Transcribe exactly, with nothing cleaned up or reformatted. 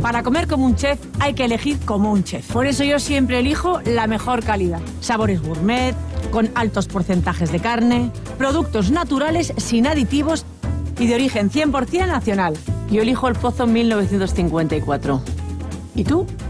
Para comer como un chef hay que elegir como un chef. Por eso yo siempre elijo la mejor calidad. Sabores gourmet, con altos porcentajes de carne, productos naturales sin aditivos y de origen cien por cien nacional. Yo elijo el Pozo mil novecientos cincuenta y cuatro. ¿Y tú?